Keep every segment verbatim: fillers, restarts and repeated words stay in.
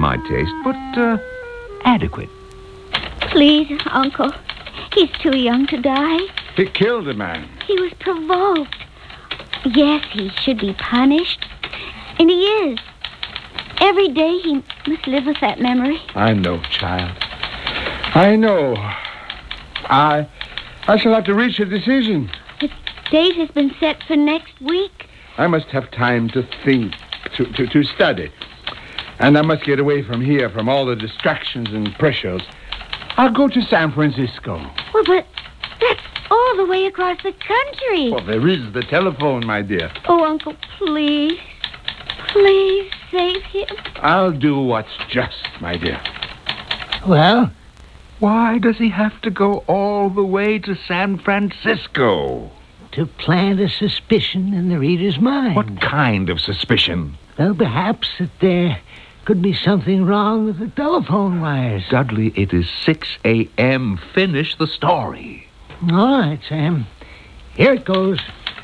my taste, but, uh, adequate. Please, Uncle. He's too young to die. He killed a man. He was provoked. Yes, he should be punished. And he is. Every day he must live with that memory. I know, child. I know. I... I shall have to reach a decision. The date has been set for next week. I must have time to think, to, to, to study. And I must get away from here, from all the distractions and pressures. I'll go to San Francisco. Well, but that's all the way across the country. Well, there is the telephone, my dear. Oh, Uncle, please. Please save him. I'll do what's just, my dear. Well? Why does he have to go all the way to San Francisco? To plant a suspicion in the reader's mind. What kind of suspicion? Well, perhaps that there could be something wrong with the telephone wires. Dudley, it is six a.m. Finish the story. All right, Sam. Here it goes.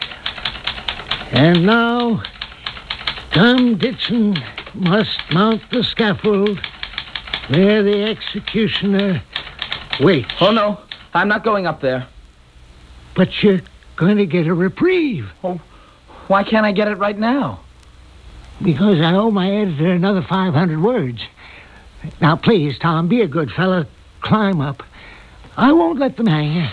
And now, Tom Ditson must mount the scaffold where the executioner waits. Oh, no. I'm not going up there. But you're going to get a reprieve. Oh, why can't I get it right now? Because I owe my editor another five hundred words. Now, please, Tom, be a good fellow. Climb up. I won't let them hang you.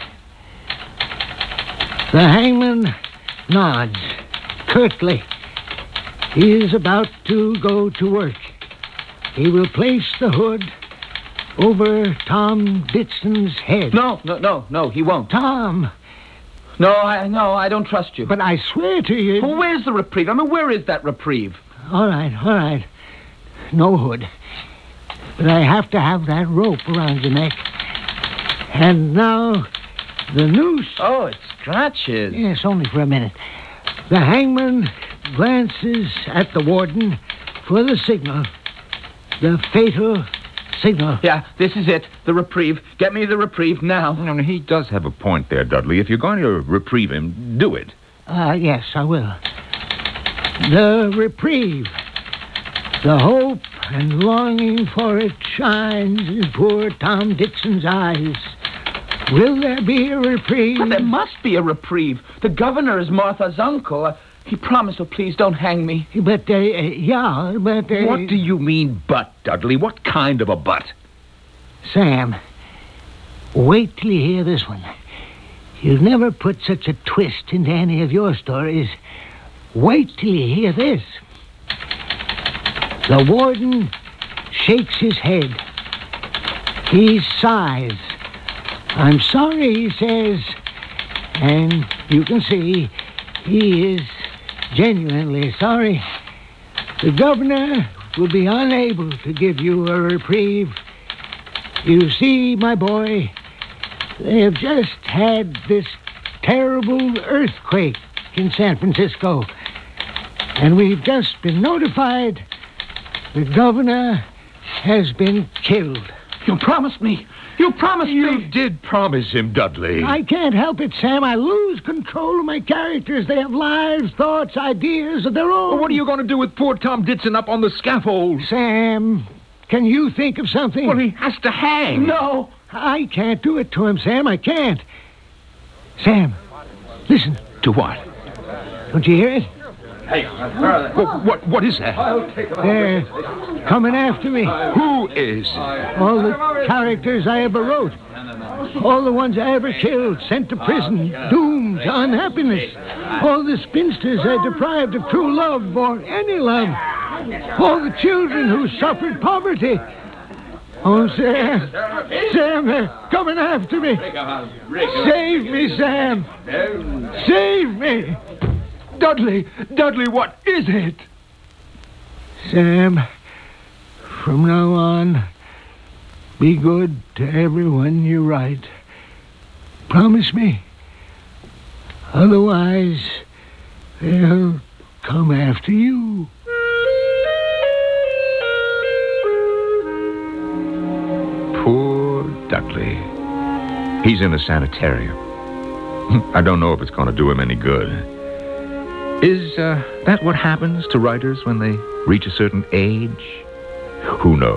The hangman nods curtly. He is about to go to work. He will place the hood over Tom Ditson's head. No, no, no, no, he won't. Tom! No, I no, I don't trust you. But I swear to you... Well, where's the reprieve? I mean, where is that reprieve? All right, all right. No hood. But I have to have that rope around your neck. And now, the noose... Oh, it scratches. Yes, only for a minute. The hangman glances at the warden for the signal. The fatal signal. Yeah, this is it. The reprieve. Get me the reprieve now. No, no, he does have a point there, Dudley. If you're going to reprieve him, do it. Ah, uh, yes, I will. The reprieve. The hope and longing for it shines in poor Tom Ditson's eyes. Will there be a reprieve? Well, there must be a reprieve. The governor is Martha's uncle. Uh, he promised, oh, please don't hang me. But, uh, yeah, but... Uh, what do you mean, but, Dudley? What kind of a but? Sam, wait till you hear this one. You've never put such a twist into any of your stories. Wait till you hear this. The warden shakes his head. He sighs. I'm sorry, he says. And you can see he is genuinely sorry. The governor will be unable to give you a reprieve. You see, my boy, they have just had this terrible earthquake in San Francisco. And we've just been notified the governor has been killed. You promised me. You promised you me. You did promise him, Dudley. I can't help it, Sam. I lose control of my characters. They have lives, thoughts, ideas of their own. Well, what are you going to do with poor Tom Ditson up on the scaffold? Sam, can you think of something? Well, he has to hang. No. I can't do it to him, Sam. I can't. Sam, listen. To what? Don't you hear it? Hey, what, what, what is that? They're coming after me. Who is? All the characters I ever wrote. All the ones I ever killed, sent to prison, doomed to unhappiness. All the spinsters I deprived of true love or any love. All the children who suffered poverty. Oh, Sam. Sam, they're coming after me. Save me, Sam. Save me. Dudley, Dudley, what is it? Sam, from now on, be good to everyone you write. Promise me. Otherwise, they'll come after you. Poor Dudley. He's in a sanitarium. I don't know if it's going to do him any good. Is uh, that what happens to writers when they reach a certain age? Who knows?